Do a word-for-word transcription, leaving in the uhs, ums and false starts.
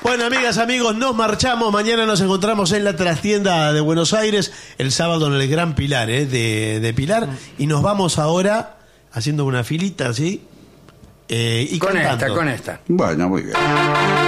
Bueno, amigas, amigos, nos marchamos. Mañana nos encontramos en la trastienda de Buenos Aires, el sábado en el Gran Pilar, ¿eh? de, de Pilar. Y nos vamos ahora haciendo una filita, ¿sí? Eh, y con cantando. esta, con esta. Bueno, muy bien.